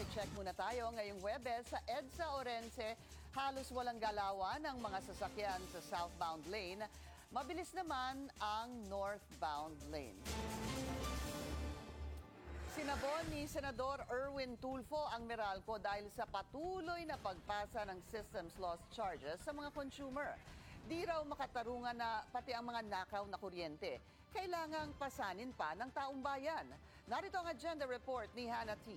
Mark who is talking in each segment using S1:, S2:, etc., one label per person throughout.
S1: Traffic check muna tayo ngayong Huwebes sa EDSA Orense. Halos walang galawan ang mga sasakyan sa southbound lane. Mabilis naman ang northbound lane. Sinabon ni Senador Erwin Tulfo ang Meralco dahil sa patuloy na pagpasa ng systems loss charges sa mga consumer. Di raw makatarungan na pati ang mga nakaw na kuryente. Kailangang pasanin pa ng taong bayan. Narito ang agenda report ni Hannah T.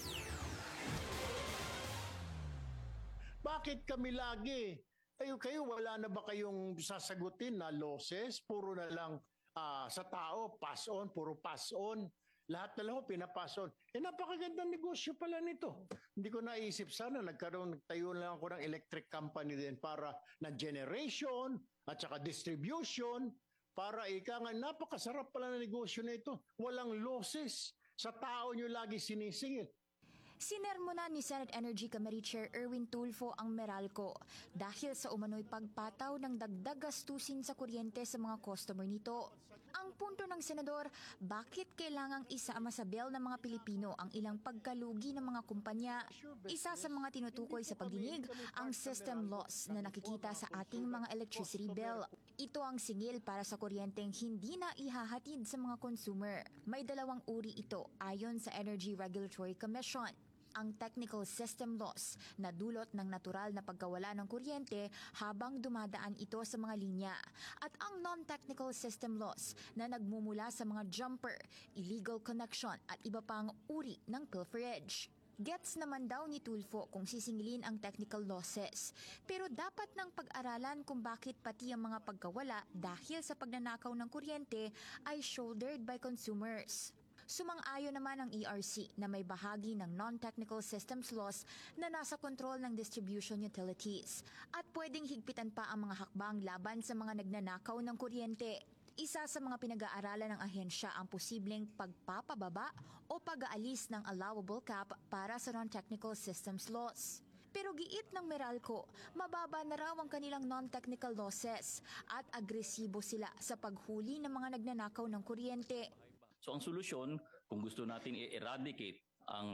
S2: Bakit kami lagi? Kayo, wala na ba kayong sasagutin na losses? Puro na lang sa tao, pass on, puro pass on. Lahat na lang pinapass on. Napakagandang negosyo pala nito. Hindi ko naisip sana, nagtayo lang ako ng electric company din para na generation at saka distribution. Para napakasarap pala na negosyo na ito. Walang losses. Sa tao nyo lagi sinisingit.
S3: Sinermonan ni Senate Energy Committee Chair Erwin Tulfo ang Meralco dahil sa umano'y pagpataw ng dagdag gastusin sa kuryente sa mga customer nito. Ang punto ng senador, bakit kailangang isama sa bill ng mga Pilipino ang ilang pagkalugi ng mga kumpanya? Isa sa mga tinutukoy sa pagdinig, ang system loss na nakikita sa ating mga electricity bill. Ito ang singil para sa kuryenteng hindi na ihahatid sa mga consumer. May dalawang uri ito ayon sa Energy Regulatory Commission. Ang technical system loss na dulot ng natural na pagkawala ng kuryente habang dumadaan ito sa mga linya. At ang non-technical system loss na nagmumula sa mga jumper, illegal connection at iba pang uri ng pilferage. Gets naman daw ni Tulfo kung sisingilin ang technical losses. Pero dapat nang pag-aralan kung bakit pati ang mga pagkawala dahil sa pagnanakaw ng kuryente ay shouldered by consumers. Sumang-ayon naman ang ERC na may bahagi ng non-technical systems loss na nasa kontrol ng distribution utilities at pwedeng higpitan pa ang mga hakbang laban sa mga nagnanakaw ng kuryente. Isa sa mga pinag-aaralan ng ahensya ang posibleng pagpapababa o pag-aalis ng allowable cap para sa non-technical systems loss. Pero giit ng Meralco, mababa na raw ang kanilang non-technical losses at agresibo sila sa paghuli ng mga nagnanakaw ng kuryente.
S4: So ang solusyon, kung gusto natin i-eradicate ang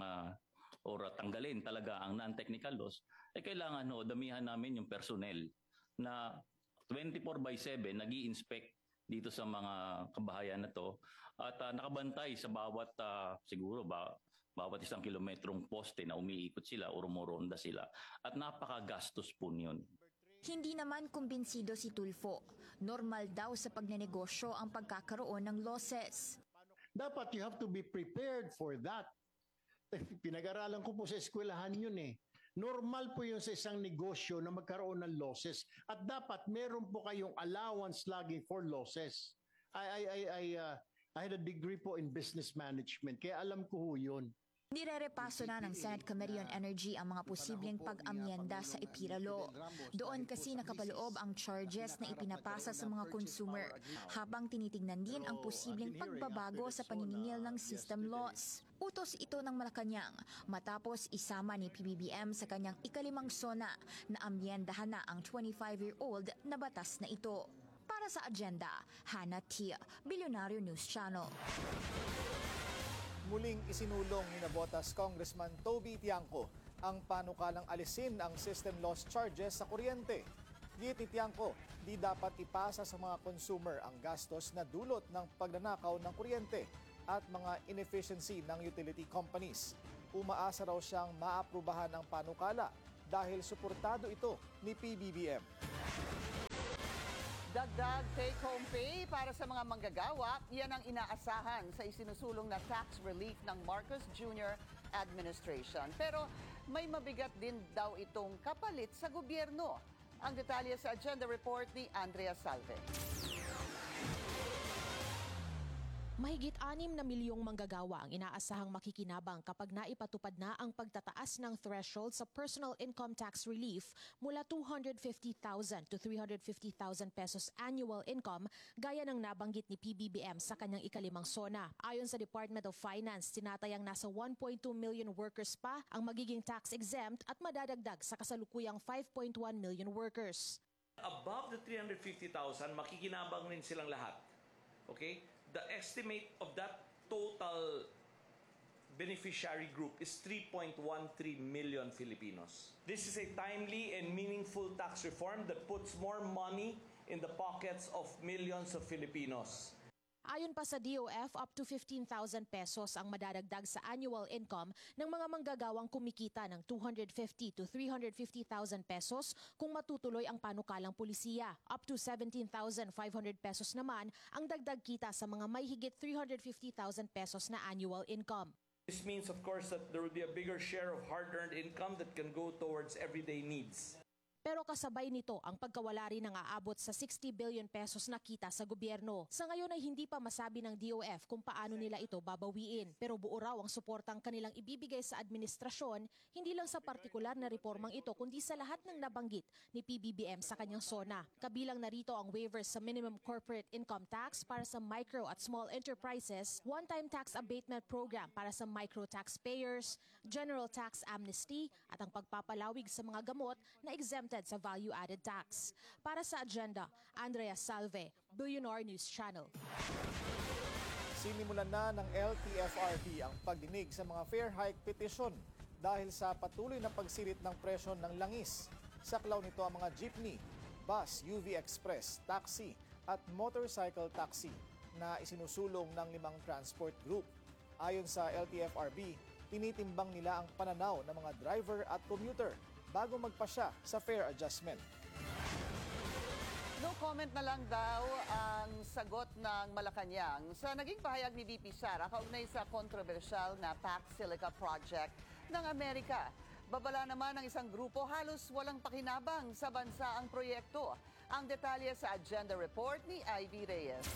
S4: or tanggalin talaga ang non-technical loss, kailangan damihan namin yung personnel na 24/7 nag-i-inspect dito sa mga kabahayan na to at nakabantay sa bawat bawat isang kilometrong poste na umiikot sila o rumoronda sila at napakagastos po yun.
S3: Hindi naman kumbinsido si Tulfo. Normal daw sa pagnenegosyo ang pagkakaroon ng losses.
S2: Dapat you have to be prepared for that. Pinag-aralan ko po sa eskwelahan yun eh. Normal po yun sa isang negosyo na magkaroon ng losses at dapat meron po kayong allowance lagi for losses. I had a degree po in business management kaya alam ko ho yun.
S3: Nirerepaso na ng Senate Committee on Energy ang mga posibleng pag-amyenda sa EPIRA Law. Doon kasi nakapaloob ang charges na ipinapasa sa mga consumer habang tinitingnan din ang posibleng pagbabago sa paniningil ng system loss. Utos ito ng Malacanang matapos isama ni PBBM sa kanyang ikalimang sona na amyendahan na ang 25-year-old na batas na ito. Para sa agenda, Hannah T. Billionaire News Channel.
S5: Muling isinulong ni Navotas Congressman Toby Tiangco ang panukalang alisin ang system loss charges sa kuryente. Git ni Tiangco, di dapat ipasa sa mga consumer ang gastos na dulot ng pagnanakaw ng kuryente at mga inefficiency ng utility companies. Umaasa raw siyang maaprubahan ang panukala dahil suportado ito ni PBBM.
S1: Dagdag take-home pay para sa mga manggagawa, yan ang inaasahan sa isinusulong na tax relief ng Marcos Jr. Administration. Pero may mabigat din daw itong kapalit sa gobyerno. Ang detalye sa agenda report ni Andrea Salve.
S6: Mahigit 6 na milyong manggagawa ang inaasahang makikinabang kapag naipatupad na ang pagtataas ng threshold sa personal income tax relief mula 250,000 to 350,000 pesos annual income gaya ng nabanggit ni PBBM sa kanyang ikalimang sona. Ayon sa Department of Finance, tinatayang nasa 1.2 million workers pa ang magiging tax exempt at madadagdag sa kasalukuyang 5.1 million workers.
S7: Above the 350,000, makikinabang rin silang lahat. Okay? The estimate of that total beneficiary group is 3.13 million Filipinos. This is a timely and meaningful tax reform that puts more money in the pockets of millions of Filipinos.
S6: Ayon pa sa DOF, up to 15,000 pesos ang madadagdag sa annual income ng mga manggagawang kumikita ng 250 to 350,000 pesos kung matutuloy ang panukalang pulisiya. Up to 17,500 pesos naman ang dagdag kita sa mga may higit 350,000 pesos na annual income.
S7: This means, of course, that there will be a bigger share of hard-earned income that can go towards everyday needs.
S6: Pero kasabay nito ang pagkawala rin ng aabot sa 60 billion pesos na kita sa gobyerno. Sa ngayon ay hindi pa masabi ng DOF kung paano nila ito babawiin. Pero buo raw ang suportang kanilang ibibigay sa administrasyon, hindi lang sa partikular na reformang ito kundi sa lahat ng nabanggit ni PBBM sa kanyang SONA. Kabilang narito ang waivers sa minimum corporate income tax para sa micro at small enterprises, one-time tax abatement program para sa micro taxpayers, general tax amnesty at ang pagpapalawig sa mga gamot na exempted sa value-added tax. Para sa agenda, Andrea Salve, Billionaire News Channel.
S5: Sinimulan na ng LTFRB ang pagdinig sa mga fare hike petition dahil sa patuloy na pagsirit ng presyo ng langis. Saklaw nito ang mga jeepney, bus, UV Express, taxi at motorcycle taxi na isinusulong ng 5 transport group. Ayon sa LTFRB, tinitimbang nila ang pananaw ng mga driver at commuter bago magpasya sa fare adjustment.
S1: No comment na lang daw ang sagot ng Malacanang sa naging pahayag ni VP Sara kaugnay sa kontrobersyal na Pac Silica Project ng Amerika. Babala naman ng isang grupo halos walang pakinabang sa bansa ang proyekto. Ang detalye sa agenda report ni Ivy Reyes.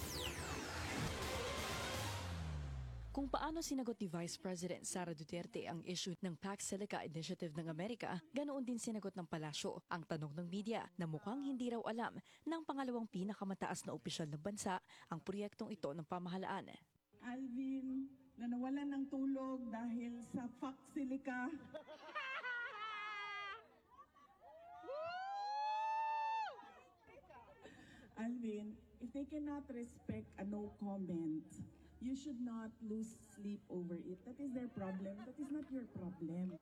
S8: Kung paano sinagot ni Vice President Sara Duterte ang issue ng Pac Silica Initiative ng Amerika, ganoon din sinagot ng palasyo ang tanong ng media na mukhang hindi raw alam ng pangalawang pinakamataas na opisyal ng bansa ang proyektong ito ng pamahalaan.
S9: Alvin, na nawalan ng tulog dahil sa Pac Silica. Alvin, if they cannot respect a no comment, you should not lose sleep over it. That is their problem. That is not your problem.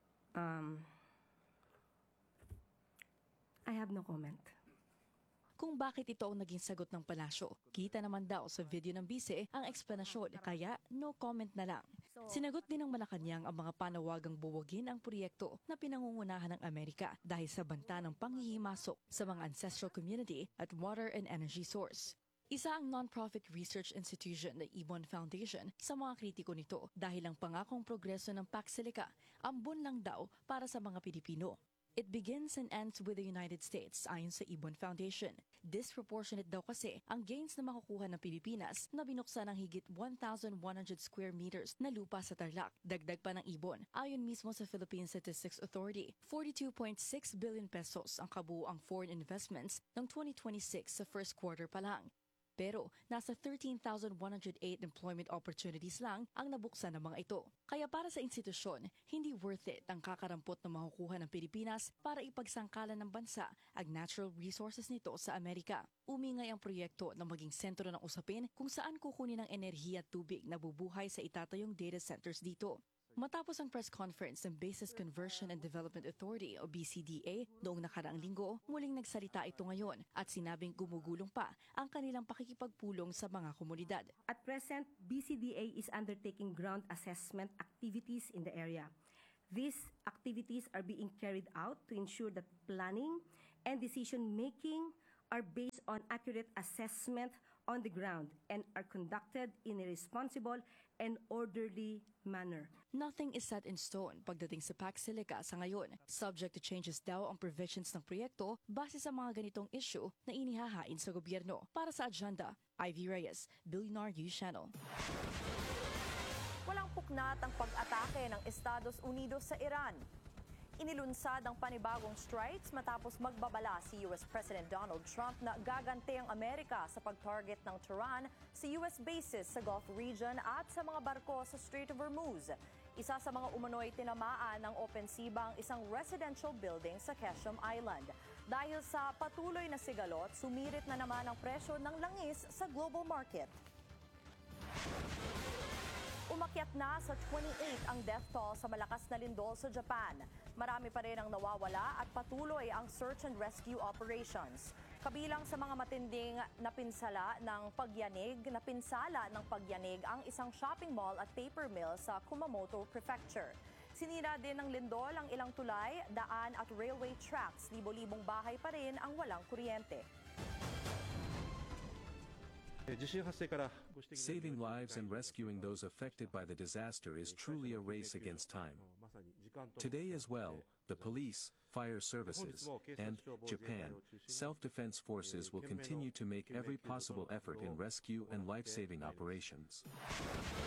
S10: I have no comment.
S8: Kung bakit ito ang naging sagot ng palasyo, kita naman daw sa video ng bise ang eksplanasyon, kaya no comment na lang. Sinagot din ng Malacanang ang mga panawagang buwagin ang proyekto na pinangungunahan ng Amerika dahil sa banta ng panghihimasok sa mga ancestral community at water and energy source. Isa ang non-profit research institution na Ibon Foundation sa mga kritiko nito dahil ang pangakong progreso ng Pac Silica ambon lang daw para sa mga Pilipino. It begins and ends with the United States ayon sa Ibon Foundation. Disproportionate daw kasi ang gains na makukuha ng Pilipinas na binuksan ng higit 1,100 square meters na lupa sa Tarlac. Dagdag pa ng Ibon, ayon mismo sa Philippine Statistics Authority, 42.6 billion pesos ang kabuuang foreign investments ng 2026 sa first quarter pa lang. Pero nasa 13,108 employment opportunities lang ang nabuksan ng mga ito. Kaya para sa institusyon, hindi worth it ang kakarampot na makukuha ng Pilipinas para ipagsangkalan ng bansa ang natural resources nito sa Amerika. Umingay ang proyekto na maging sentro ng usapin kung saan kukunin ang enerhiya at tubig na bubuhay sa itatayong data centers dito. Matapos ang press conference ng Bases Conversion and Development Authority o BCDA noong nakaraang linggo, muling nagsalita ito ngayon at sinabing gumugulong pa ang kanilang pakikipagpulong sa mga komunidad.
S10: At present, BCDA is undertaking ground assessment activities in the area. These activities are being carried out to ensure that planning and decision-making are based on accurate assessment on the ground and are conducted in a responsible and orderly manner.
S8: Nothing is set in stone pagdating sa Pac Silica sa ngayon. Subject to changes daw ang provisions ng proyekto base sa mga ganitong issue na inihahain sa gobyerno. Para sa agenda, Ivy Reyes, Billionaire News Channel.
S11: Walang puknat ang pag-atake ng Estados Unidos sa Iran. Inilunsad ang panibagong strikes matapos magbabala si US President Donald Trump na gaganti ang Amerika sa pag-target ng Tehran sa US bases sa Gulf region at sa mga barko sa Strait of Hormuz. Isa sa mga umano'y tinamaan ng opensiba ang isang residential building sa Qasem Island. Dahil sa patuloy na sigalot, sumirit na naman ang presyo ng langis sa global market. Umakyat na sa 28 ang death toll sa malakas na lindol sa Japan. Marami pa rin ang nawawala at patuloy ang search and rescue operations. Kabilang sa mga matinding napinsala ng pagyanig ang isang shopping mall at paper mill sa Kumamoto Prefecture. Sinira din ng lindol ang ilang tulay, daan at railway tracks. Libo-libong bahay pa rin ang walang kuryente.
S12: Saving lives and rescuing those affected by the disaster is truly a race against time. Today as well, the police, fire services, and Japan self-defense forces will continue to make every possible effort in rescue and life-saving operations.